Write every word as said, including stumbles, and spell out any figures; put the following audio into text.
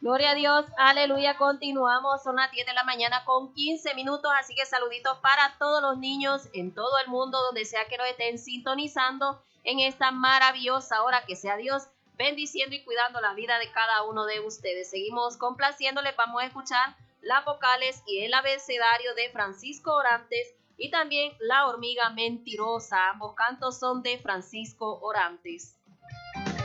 Gloria a Dios, aleluya, continuamos, son las diez de la mañana con quince minutos, así que saluditos para todos los niños en todo el mundo, donde sea que nos estén sintonizando en esta maravillosa hora, que sea Dios bendiciendo y cuidando la vida de cada uno de ustedes. Seguimos complaciéndoles, vamos a escuchar las vocales y el abecedario de Francisco Orantes y también La hormiga mentirosa, ambos cantos son de Francisco Orantes.